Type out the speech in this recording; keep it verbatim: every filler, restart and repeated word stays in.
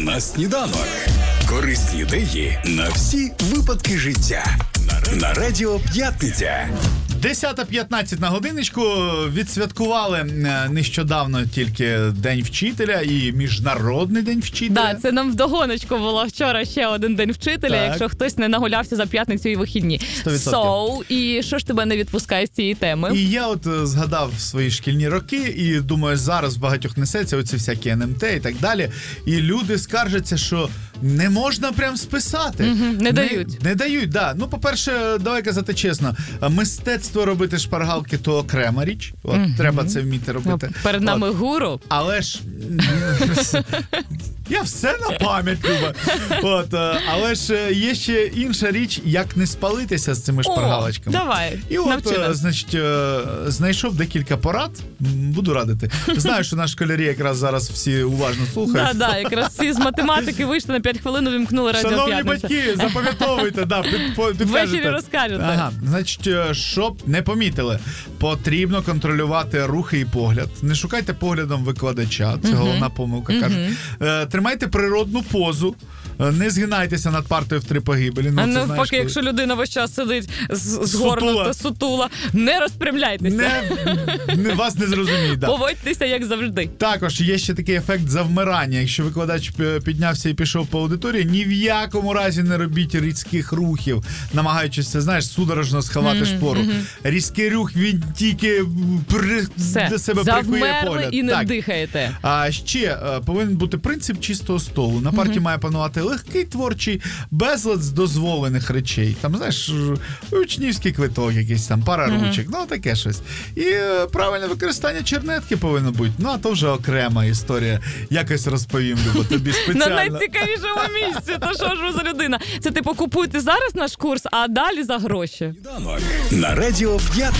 на сніданок. Корисні ідеї на всі випадки життя. На Радіо П'ятниця. десята п'ятнадцять на годиночку. Відсвяткували нещодавно тільки День вчителя і Міжнародний день вчителя. Так, да, це нам вдогоночку було вчора ще один День вчителя, так. Якщо хтось не нагулявся за п'ятницю і вихідні. сто відсотків. So, і що ж тебе не відпускає з цієї теми? І я от згадав свої шкільні роки і думаю, зараз в багатьох несеться оці всякі ен ем те і так далі. І люди скаржаться, що не можна прям списати. Угу, не, не дають. Не, не дають, да. Ну, по-перше, давай казати чесно, мистецтво робити шпаргалки – то окрема річ. От, угу. Треба це вміти робити. Ну, перед нами От. гуру. Але ж... Я все на пам'ять, Люба. От, але ж є ще інша річ, як не спалитися з цими шпаргалочками. О, давай, і от, значить, знайшов декілька порад, буду радити. Знаю, що наші школярі якраз зараз всі уважно слухають. Так, да, да, якраз всі з математики вийшли на п'ять хвилин, увімкнули Радіо Шановні П'ятниця. батьки, запам'ятовуйте, да, підкажете. Ввечері розкажете. Ага, значить, щоб не помітили, потрібно контролювати рухи і погляд. Не шукайте поглядом викладача, це uh-huh. головна помилка, uh-huh. кажуть. Тримайте природну позу, не згинайтеся над партою в три погибелі. Ну, а це, навпаки, знаєш, коли... якщо людина весь час сидить згорнута, сутула, не розпрямляйтеся. Не, не, вас не зрозуміють. Да. Поводьтеся, як завжди. Також є ще такий ефект завмирання. Якщо викладач піднявся і пішов по аудиторії, ні в якому разі не робіть різких рухів, намагаючись, це, знаєш, судорожно сховати mm-hmm, шпору. Mm-hmm. Різкий рух, він тільки при... до себе прикує погляд. І не так. дихаєте. А ще повинен бути принцип чистого столу. На парті mm-hmm. має панувати легкий творчий безлад з дозволених речей. Там, знаєш, учнівський квиток якийсь, там, пара mm-hmm. ручок, ну таке щось. І е, правильне використання чернетки повинно бути. Ну, а то вже окрема історія. Якось розповім, Люба, тобі спеціально. На найцікавішому місці. То що ж ви за людина? Це, типу, купуйте зараз наш курс, а далі за гроші. На Радіо П'ятниця.